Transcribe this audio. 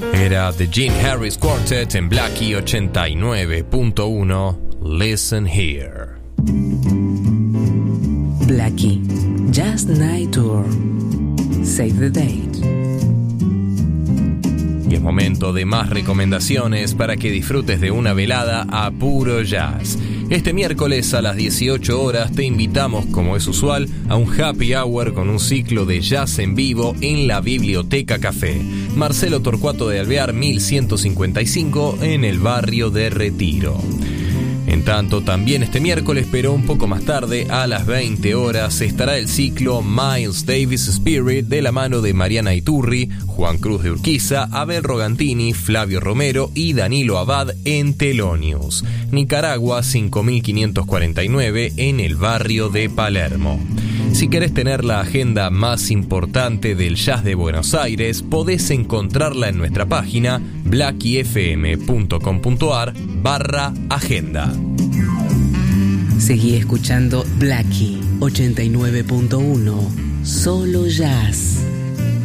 Era The Gene Harris Quartet en Blackie 89.1. Listen here. Blackie Jazz Night Tour. Save the date. Y es momento de más recomendaciones para que disfrutes de una velada a puro jazz. Este miércoles a las 18 horas te invitamos, como es usual, a un happy hour con un ciclo de jazz en vivo en la Biblioteca Café. Marcelo Torcuato de Alvear 1155 en el barrio de Retiro. En tanto, también este miércoles, pero un poco más tarde, a las 20 horas, estará el ciclo Miles Davis Spirit de la mano de Mariana Iturri, Juan Cruz de Urquiza, Abel Rogantini, Flavio Romero y Danilo Abad en Telonius, Nicaragua 5549 en el barrio de Palermo. Si querés tener la agenda más importante del jazz de Buenos Aires, podés encontrarla en nuestra página blackiefm.com.ar/agenda. Seguí escuchando Blackie 89.1, solo jazz.